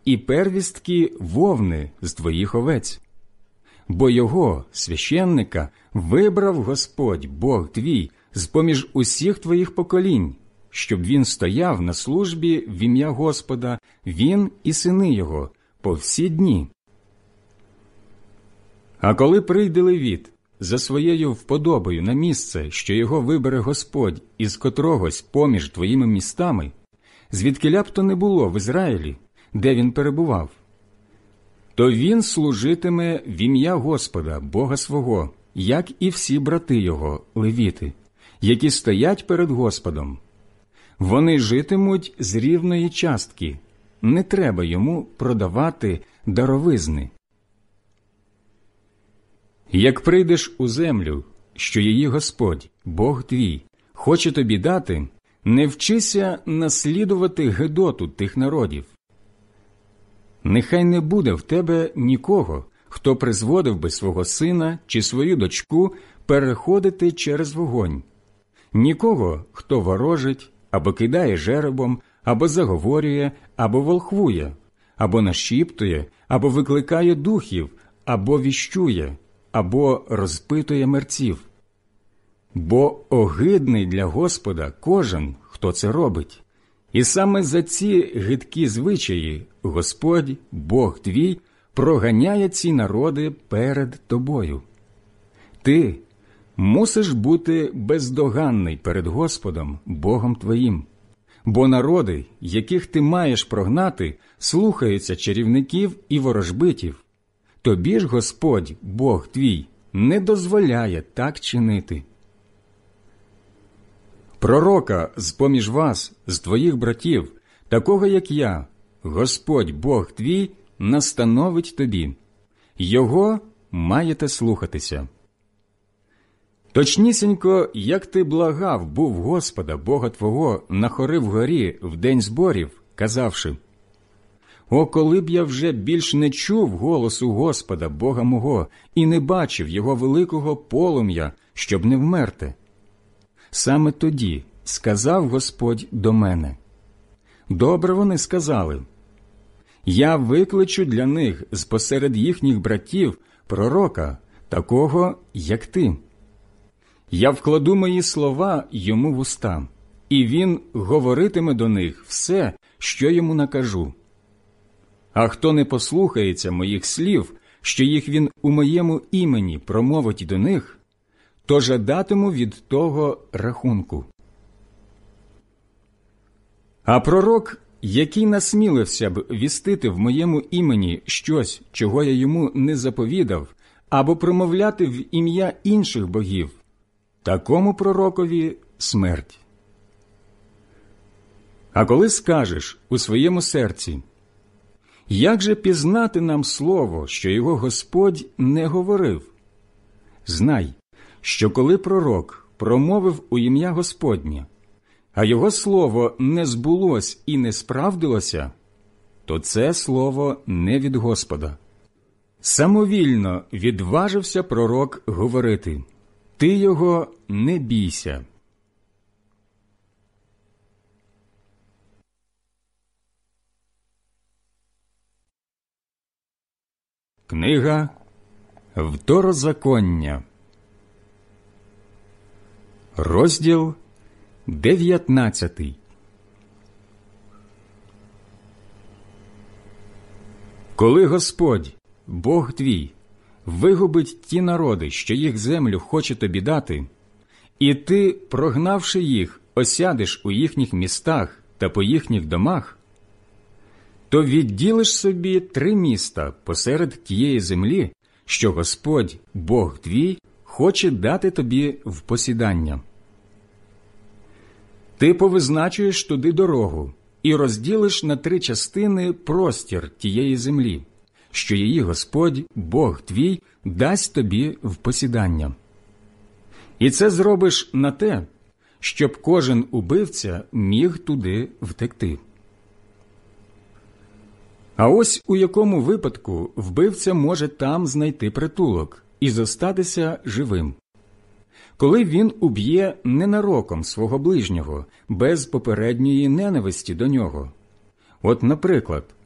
і первістки вовни з твоїх овець. Бо його, священника, вибрав Господь, Бог твій, з-поміж усіх твоїх поколінь, щоб він стояв на службі в ім'я Господа, він і сини його, по всі дні. А коли прийде левіт за своєю вподобою на місце, що його вибере Господь із котрогось поміж твоїми містами, звідкиля б то не було в Ізраїлі, де він перебував, то він служитиме в ім'я Господа, Бога свого, як і всі брати його, левіти, які стоять перед Господом. Вони житимуть з рівної частки, не треба йому продавати даровизни. Як прийдеш у землю, що її Господь, Бог твій, хоче тобі дати, не вчися наслідувати гидоту тих народів. Нехай не буде в тебе нікого, хто призводив би свого сина чи свою дочку переходити через вогонь, нікого, хто ворожить, або кидає жеребом, або заговорює, або волхвує, або нашіптує, або викликає духів, або віщує, або розпитує мерців. Бо огидний для Господа кожен, хто це робить. І саме за ці гидкі звичаї Господь, Бог твій, проганяє ці народи перед тобою. Ти мусиш бути бездоганний перед Господом, Богом твоїм. Бо народи, яких ти маєш прогнати, слухаються чарівників і ворожбитів. Тобі ж Господь, Бог твій, не дозволяє так чинити. Пророка з-поміж вас, з твоїх братів, такого як я, Господь, Бог твій, настановить тобі. Його маєте слухатися. Точнісінько, як ти благав був Господа, Бога твого, на хори вгорі в день зборів, казавши: «О, коли б я вже більш не чув голосу Господа, Бога мого, і не бачив його великого полум'я, щоб не вмерти». Саме тоді сказав Господь до мене: «Добре вони сказали. Я викличу для них з-посеред їхніх братів пророка, такого, як ти. Я вкладу мої слова йому в уста, і він говоритиме до них все, що йому накажу. А хто не послухається моїх слів, що їх він у моєму імені промовить до них, то жадатиму від того рахунку. А пророк, який насмілився б вістити в моєму імені щось, чого я йому не заповідав, або промовляти в ім'я інших богів, такому пророкові смерть. А коли скажеш у своєму серці: як же пізнати нам слово, що його Господь не говорив? Знай, що коли пророк промовив у ім'я Господнє, а його слово не збулось і не справдилося, то це слово не від Господа. Самовільно відважився пророк говорити: ти його не бійся. Книга Второзаконня, розділ 19. Коли Господь, Бог твій, вигубить ті народи, що їх землю хоче тобі дати, і ти, прогнавши їх, осядеш у їхніх містах та по їхніх домах, то відділиш собі 3 міста посеред тієї землі, що Господь, Бог твій, хоче дати тобі в посідання. Ти повизначуєш туди дорогу і розділиш на 3 частини простір тієї землі, що її Господь, Бог твій, дасть тобі в посідання. І це зробиш на те, щоб кожен убивця міг туди втекти. А ось у якому випадку вбивця може там знайти притулок і зостатися живим. Коли він уб'є ненароком свого ближнього, без попередньої ненависті до нього. От, наприклад,